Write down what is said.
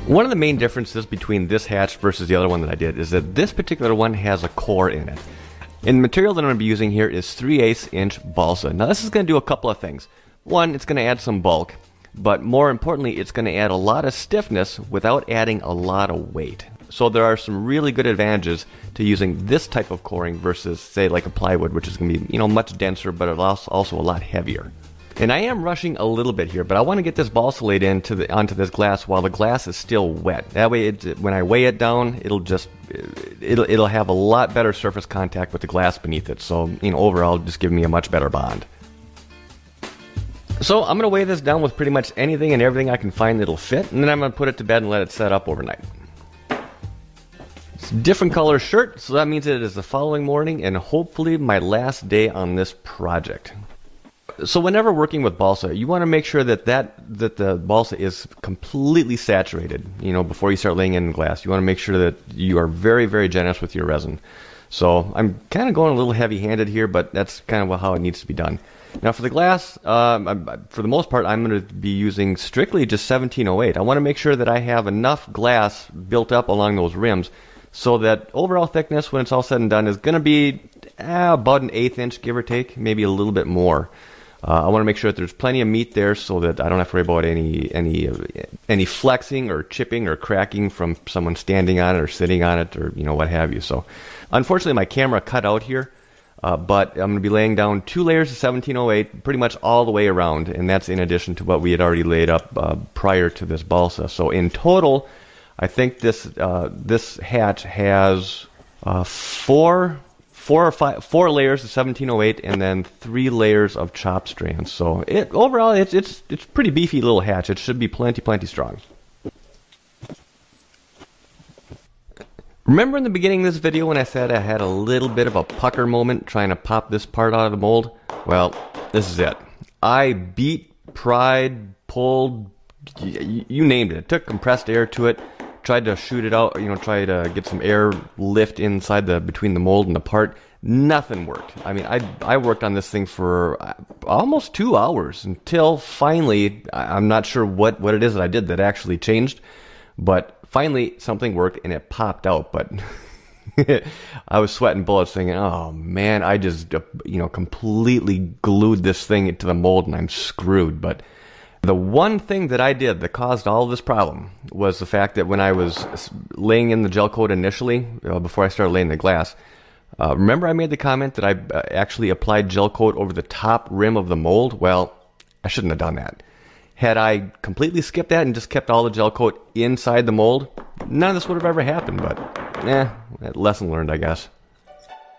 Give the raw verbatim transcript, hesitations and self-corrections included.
One of the main differences between this hatch versus the other one that I did is that this particular one has a core in it. And the material that I'm going to be using here is three eighths inch balsa. Now this is going to do a couple of things. One, it's going to add some bulk, but more importantly, it's going to add a lot of stiffness without adding a lot of weight. So there are some really good advantages to using this type of coring versus, say, like a plywood, which is going to be, you know, much denser, but it's also a lot heavier. And I am rushing a little bit here, but I want to get this balsa laid into the, onto this glass while the glass is still wet. That way, it, when I weigh it down, it'll just it'll it'll have a lot better surface contact with the glass beneath it. So, you know, overall, just give me a much better bond. So I'm going to weigh this down with pretty much anything and everything I can find that'll fit, and then I'm going to put it to bed and let it set up overnight. It's a different color shirt, so that means it is the following morning and hopefully my last day on this project. So whenever working with balsa, you want to make sure that, that that the balsa is completely saturated, you know, before you start laying it in glass. You want to make sure that you are very, very generous with your resin. So I'm kind of going a little heavy-handed here, but that's kind of how it needs to be done. Now for the glass, um, I'm, for the most part, I'm going to be using strictly just seventeen oh eight. I want to make sure that I have enough glass built up along those rims so that overall thickness, when it's all said and done, is going to be eh, about an eighth inch, give or take, maybe a little bit more. Uh, I want to make sure that there's plenty of meat there so that I don't have to worry about any any any flexing or chipping or cracking from someone standing on it or sitting on it or, you know, what have you. So unfortunately my camera cut out here, uh, but I'm going to be laying down two layers of seventeen oh eight pretty much all the way around, and that's in addition to what we had already laid up uh, prior to this balsa. So in total, I think this uh, this hatch has uh, four. Four or five, four layers of seventeen oh eight, and then three layers of chop strands. So it overall, it's it's it's pretty beefy little hatch. It should be plenty, plenty strong. Remember in the beginning of this video when I said I had a little bit of a pucker moment trying to pop this part out of the mold? Well, this is it. I beat, pried, pulled, you named it. Took compressed air to it. Tried to shoot it out, you know, try to get some air lift inside the between the mold and the part. Nothing worked. I mean, I I worked on this thing for almost two hours until finally, I'm not sure what what it is that I did that actually changed, but finally something worked and it popped out. But I was sweating bullets, thinking, oh man, I just you know completely glued this thing to the mold and I'm screwed. But the one thing that I did that caused all of this problem was the fact that when I was laying in the gel coat initially, uh, before I started laying the glass, uh, remember I made the comment that I uh, actually applied gel coat over the top rim of the mold? Well, I shouldn't have done that. Had I completely skipped that and just kept all the gel coat inside the mold, none of this would have ever happened, but eh, lesson learned, I guess.